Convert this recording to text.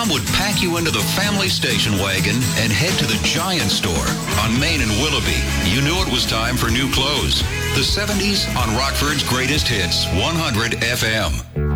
Mom would pack you into the family station wagon and head to the Giant Store on Main and Willoughby. You knew it was time for new clothes. The 70s on Rockford's Greatest Hits, 100 FM.